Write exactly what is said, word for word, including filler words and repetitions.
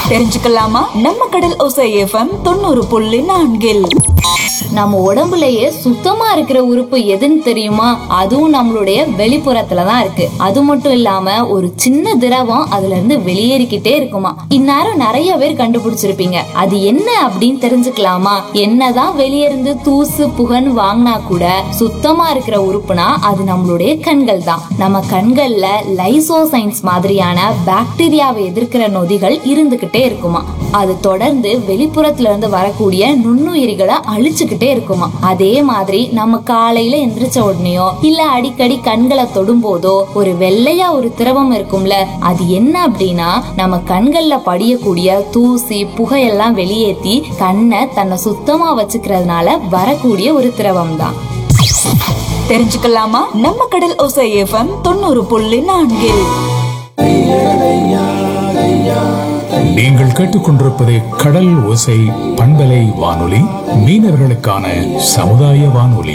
தெரிஞ்சுக்கலாமா? நம்ம கடல் ஓசை எஃப்எம் தொண்ணூறு புள்ளி நான்கில் நம்ம உடம்புலயே சுத்தமா இருக்கிற உறுப்பு எதுன்னு தெரியுமா? அதுவும் நம்மளுடைய வெளிப்புறத்துல தான் இருக்கு. அது மட்டும் இல்லாம ஒரு சின்ன திரவம் அதுல இருந்து வெளியேறிக்கிட்டே இருக்குமா. இந்நேரம் நிறைய பேர் கண்டுபிடிச்சிருப்பீங்க. அது என்ன அப்படின்னு தெரிஞ்சுக்கலாமா? என்னதான் வெளியிருந்து தூசு புகன் வாங்கினா கூட சுத்தமா இருக்கிற உறுப்புனா அது நம்மளுடைய கண்கள் தான். நம்ம கண்கள்ல லைசோசைன்ஸ் மாதிரியான பாக்டீரியாவை எதிர்க்கிற நொதிகள் இருந்துகிட்டே இருக்குமா. அது தொடர்ந்து வெளிப்புறத்துல இருந்து வரக்கூடிய நுண்ணுயிரிகளை அழிச்சுக்கிட்டே இருக்குமா. அதே மாதிரி நம்ம காலையில எந்திரிச்ச உடனேயோ இல்ல அடிக்கடி கண்களை தொடும் போதோ ஒரு வெள்ளையா ஒரு திரவம் இருக்கும்ல, அது என்ன அப்படின்னா நம்ம கண்கள்ல படியக்கூடிய தூசி புகையெல்லாம் வெளியேற்றி கண்ணை தன்னை சுத்தமா வச்சுக்கிறதுனால வரக்கூடிய ஒரு திரவம் தான். தெரிஞ்சுக்கலாமா? நம்ம கடல் ஓசை எஃப்எம் தொண்ணூறு புள்ளி நான்கில் நீங்கள் கேட்டுக்கொண்டிருப்பது கடல் ஓசை பண்பலை வானொலி, மீனவர்களுக்கான சமுதாய வானொலி.